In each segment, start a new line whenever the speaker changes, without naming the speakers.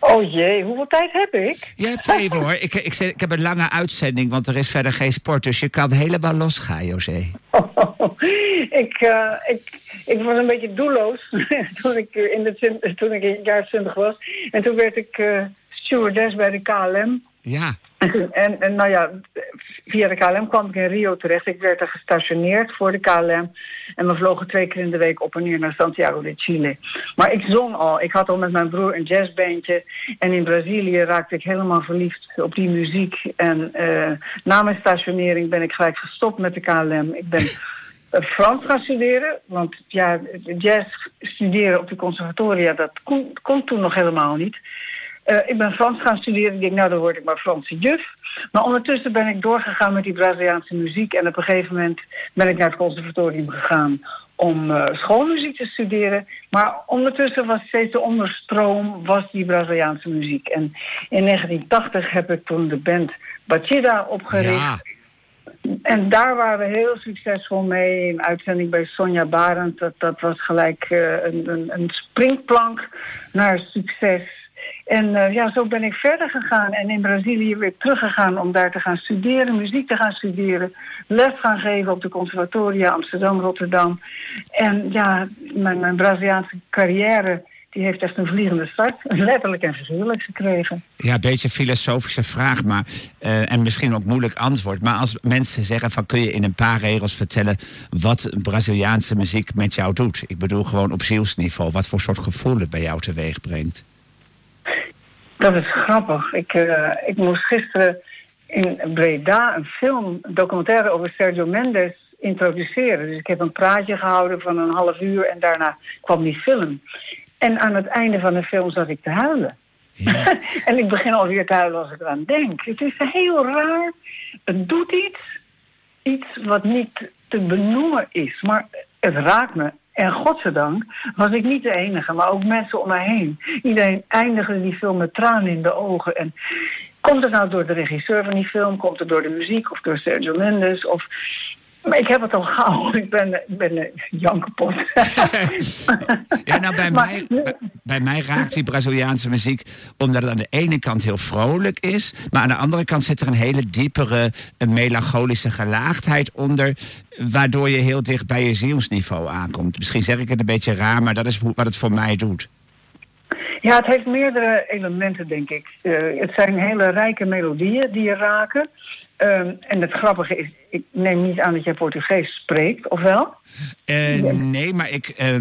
Oh jee, hoeveel tijd heb ik?
Je hebt even hoor. Ik heb een lange uitzending, want er is verder geen sport. Dus je kan helemaal losgaan, José.
Ik was een beetje doelloos toen ik in het jaar 20 was. En toen werd ik stewardess bij de KLM.
Ja.
En nou ja, via de KLM kwam ik in Rio terecht. Ik werd er gestationeerd voor de KLM. En we vlogen 2 keer in de week op en neer naar Santiago de Chile. Maar ik zong al. Ik had al met mijn broer een jazzbandje. En in Brazilië raakte ik helemaal verliefd op die muziek. En na mijn stationering ben ik gelijk gestopt met de KLM. Ik ben Frans gaan studeren. Want ja, jazz studeren op de conservatoria, dat kon toen nog helemaal niet. Ik ben Frans gaan studeren. Ik denk, nou dan word ik maar Franse juf. Maar ondertussen ben ik doorgegaan met die Braziliaanse muziek. En op een gegeven moment ben ik naar het conservatorium gegaan om schoolmuziek te studeren. Maar ondertussen was steeds de onderstroom was die Braziliaanse muziek. En in 1980 heb ik toen de band Batida opgericht. Ja. En daar waren we heel succesvol mee. Een uitzending bij Sonja Barend. Dat was gelijk een springplank naar succes. En zo ben ik verder gegaan en in Brazilië weer teruggegaan om daar te gaan studeren, muziek te gaan studeren, les gaan geven op de conservatoria Amsterdam, Rotterdam. En ja, mijn Braziliaanse carrière, die heeft echt een vliegende start, letterlijk en figuurlijk gekregen.
Ja, een beetje een filosofische vraag, maar en misschien ook moeilijk antwoord. Maar als mensen zeggen van, kun je in een paar regels vertellen wat Braziliaanse muziek met jou doet? Ik bedoel gewoon op zielsniveau, wat voor soort gevoel het bij jou teweeg brengt.
Dat is grappig. Ik moest gisteren in Breda een documentaire over Sergio Mendes introduceren. Dus ik heb een praatje gehouden van een half uur en daarna kwam die film. En aan het einde van de film zat ik te huilen. Ja. En ik begin alweer te huilen als ik eraan denk. Het is heel raar. Het doet iets wat niet te benoemen is. Maar het raakt me. En godzijdank was ik niet de enige, maar ook mensen om mij heen. Iedereen eindigde die film met tranen in de ogen. En komt het nou door de regisseur van die film? Komt het door de muziek of door Sergio Mendes? Maar ik heb het al gauw. Ik ben Jan kapot.
Ja, nou bij mij raakt die Braziliaanse muziek omdat het aan de ene kant heel vrolijk is, maar aan de andere kant zit er een hele diepere, een melancholische gelaagdheid onder, waardoor je heel dicht bij je zielsniveau aankomt. Misschien zeg ik het een beetje raar, maar dat is wat het voor mij doet.
Ja, het heeft meerdere elementen, denk ik. Het zijn hele rijke melodieën die je raken. En het grappige is, ik neem niet aan dat jij Portugees spreekt, of wel?
Nee, maar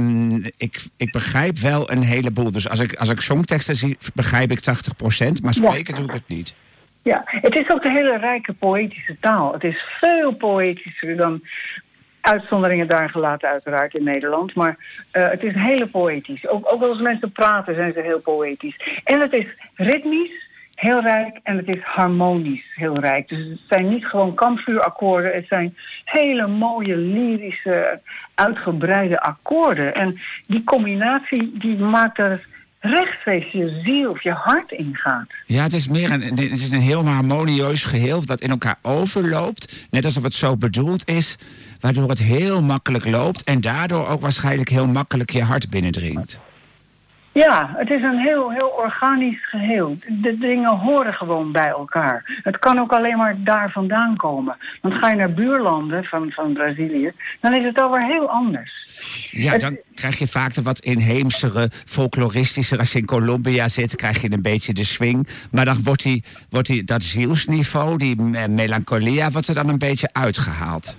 ik begrijp wel een heleboel. Dus als ik songteksten zie, begrijp ik 80%, maar spreken doe ik het niet.
Ja, het is ook een hele rijke poëtische taal. Het is veel poëtischer dan, uitzonderingen daar gelaten uiteraard in Nederland, maar het is hele poëtisch. Ook als mensen praten zijn ze heel poëtisch. En het is ritmisch, heel rijk, en het is harmonisch heel rijk. Dus het zijn niet gewoon kampvuurakkoorden, het zijn hele mooie, lyrische, uitgebreide akkoorden. En die combinatie die maakt er rechtstreeks je ziel of je hart ingaat.
Ja, het is een heel harmonieus geheel dat in elkaar overloopt, net alsof het zo bedoeld is, waardoor het heel makkelijk loopt en daardoor ook waarschijnlijk heel makkelijk je hart binnendringt.
Ja, het is een heel organisch geheel. De dingen horen gewoon bij elkaar. Het kan ook alleen maar daar vandaan komen. Want ga je naar buurlanden van Brazilië, dan is het alweer heel anders.
Ja, dan krijg je vaak de wat inheemsere, folkloristische. Als je in Colombia zit, krijg je een beetje de swing. Maar dan wordt dat zielsniveau, die melancholia, wordt er dan een beetje uitgehaald.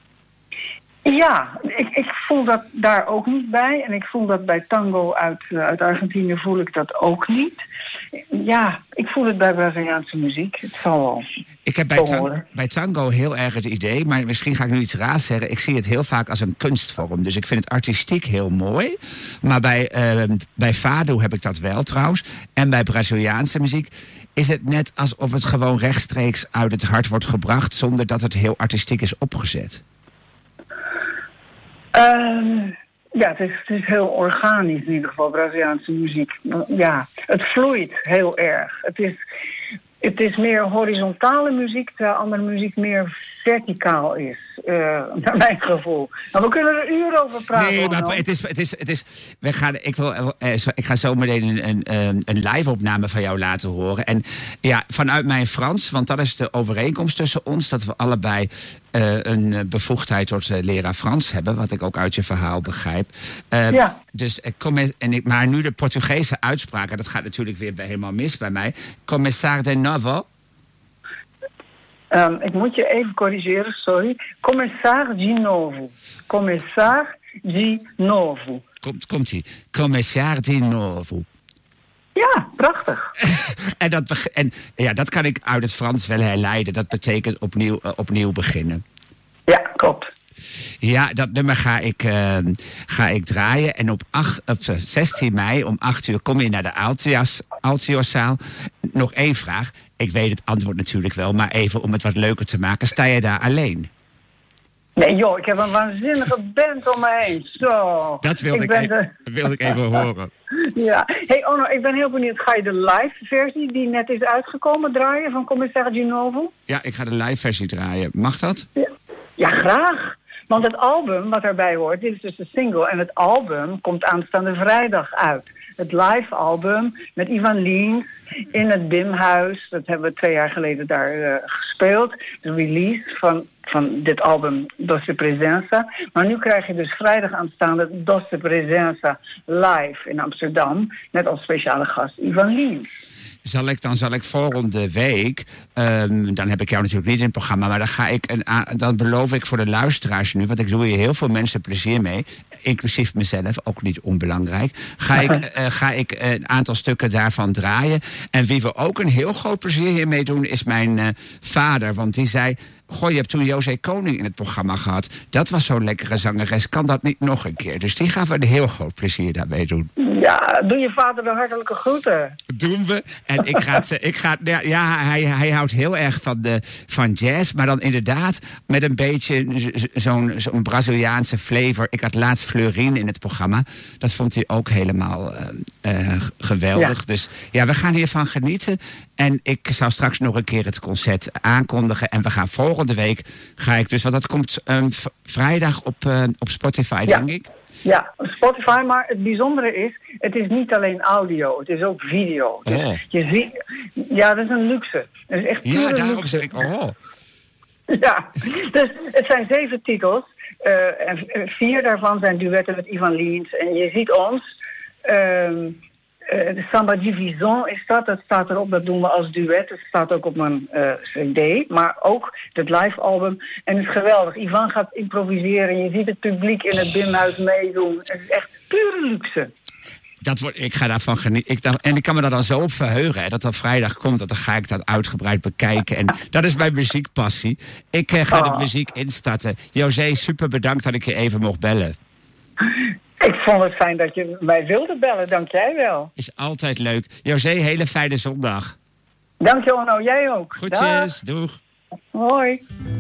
Ja, ik voel dat daar ook niet bij. En ik voel dat bij tango uit Argentinië voel ik dat ook niet. Ja, ik voel het bij Braziliaanse muziek. Het zal wel.
Ik heb bij tango heel erg het idee, maar misschien ga ik nu iets raars zeggen. Ik zie het heel vaak als een kunstvorm. Dus ik vind het artistiek heel mooi. Maar bij fado heb ik dat wel trouwens. En bij Braziliaanse muziek is het net alsof het gewoon rechtstreeks uit het hart wordt gebracht, zonder dat het heel artistiek is opgezet.
Ja, het is heel organisch in ieder geval, Braziliaanse muziek. Ja, het vloeit heel erg. Het is meer horizontale muziek, terwijl andere muziek meer verticaal is. naar mijn gevoel. Maar we kunnen er uren over praten.
Nee, maar het is ik ga zo meteen een live-opname van jou laten horen. En ja, vanuit mijn Frans, want dat is de overeenkomst tussen ons, dat we allebei een bevoegdheid tot leraar Frans hebben, wat ik ook uit je verhaal begrijp. Dus maar nu de Portugese uitspraken, dat gaat natuurlijk weer helemaal mis bij mij. Começar de novo.
Ik moet je even corrigeren, sorry. Começar de novo. Começar de novo.
Komt-ie. Começar de novo.
Ja, prachtig.
Dat kan ik uit het Frans wel herleiden. Dat betekent opnieuw beginnen.
Ja, klopt.
Ja, dat nummer ga ik draaien. En op 16 mei om 8 uur kom je naar de Altioszaal. Nog één vraag. Ik weet het antwoord natuurlijk wel, maar even om het wat leuker te maken. Sta je daar alleen?
Nee joh, ik heb een waanzinnige band om me heen. Zo.
Dat wilde ik even horen.
Ja. Hey Onno, ik ben heel benieuwd. Ga je de live versie die net is uitgekomen draaien van Começar de novo?
Ja, ik ga de live versie draaien. Mag dat?
Ja, graag. Want het album wat erbij hoort, dit is dus de single. En het album komt aanstaande vrijdag uit. Het live album met Ivan Lins in het Bimhuis. Dat hebben we 2 jaar geleden daar gespeeld. De release van dit album Doce Presença. Maar nu krijg je dus vrijdag aanstaande Doce Presença live in Amsterdam. Met als speciale gast Ivan Lins.
Zal ik volgende week, dan heb ik jou natuurlijk niet in het programma, maar dan beloof ik voor de luisteraars nu, want ik doe hier heel veel mensen plezier mee, inclusief mezelf, ook niet onbelangrijk, ga ik een aantal stukken daarvan draaien. En wie we ook een heel groot plezier hiermee doen, is mijn vader, want die zei: goh, je hebt toen José Koning in het programma gehad. Dat was zo'n lekkere zangeres. Kan dat niet nog een keer? Dus die gaan we een heel groot plezier daarmee doen.
Ja, doe je vader de hartelijke groeten.
Doen we. En hij houdt heel erg van jazz. Maar dan inderdaad met een beetje zo'n Braziliaanse flavor. Ik had laatst Fleurine in het programma. Dat vond hij ook helemaal geweldig. Ja. Dus ja, we gaan hiervan genieten. En ik zal straks nog een keer het concert aankondigen. En we gaan volgende week want dat komt vrijdag op Spotify, denk ik.
Ja, Spotify, maar het bijzondere is, het is niet alleen audio, het is ook video. Dus je ziet, ja, dat is een luxe. Dat is echt
daarom
luxe.
zeg ik,
Ja, dus het zijn 7 titels. En 4 daarvan zijn duetten met Ivan Lins. En je ziet ons... de Samba Division is dat staat erop, dat doen we als duet. Het staat ook op mijn cd, maar ook het live album. En het is geweldig. Ivan gaat improviseren. Je ziet het publiek in het Bimhuis meedoen. Het is echt pure luxe.
Ik ga daarvan genieten. En ik kan me daar dan zo op verheugen, dat dat vrijdag komt. Dan ga ik dat uitgebreid bekijken. En dat is mijn muziekpassie. Ik ga de muziek instarten. José, super bedankt dat ik je even mocht bellen.
Ik vond het fijn dat je mij wilde bellen, dank jij wel.
Is altijd leuk. José, hele fijne zondag.
Dank je Onno, jij ook.
Goedjes, doeg.
Hoi.